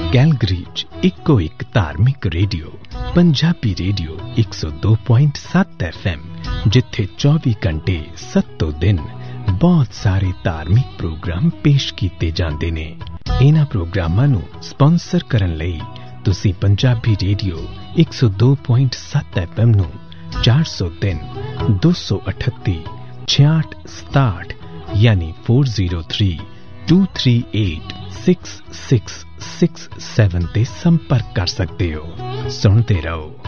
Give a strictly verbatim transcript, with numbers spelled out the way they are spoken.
Calgary 'ਚ ਇੱਕੋ ਇੱਕ ਧਾਰਮਿਕ ਰੇਡੀਓ ਪੰਜਾਬੀ ਰੇਡੀਓ ਇੱਕ ਸੌ ਦੋ ਪੁਆਇੰਟ ਸੱਤ ਐਫ ਐਮ, ਜਿੱਥੇ ਚੌਵੀ ਘੰਟੇ ਸੱਤੋਂ ਦਿਨ ਬਹੁਤ ਸਾਰੇ ਧਾਰਮਿਕ ਪ੍ਰੋਗਰਾਮ ਪੇਸ਼ ਕੀਤੇ ਜਾਂਦੇ ਨੇ। ਇਹਨਾਂ ਪ੍ਰੋਗਰਾਮਾਂ ਨੂੰ ਸਪਾਂਸਰ ਕਰਨ ਲਈ ਤੁਸੀਂ ਪੰਜਾਬੀ ਰੇਡੀਓ ਇੱਕ ਸੌ ਦੋ ਪੁਆਇੰਟ ਸੱਤ ਐਫ ਐਮ ਨੂੰ ਚਾਰ ਸੌ ਤਿੰਨ ਦੋ ਸੌ ਅਠੱਤੀ ਛਿਆਹਠ ਸਤਾਹਠ ਯਾਨੀ ਚਾਰ ਜ਼ੀਰੋ ਤਿੰਨ ਦੋ ਤਿੰਨ ਅੱਠ ਛੇ ਛੇ ਛੇ ਸੱਤ ਤੇ ਸੰਪਰਕ ਕਰ ਸਕਦੇ ਹੋ। ਸੁਣਦੇ ਰਹੋ।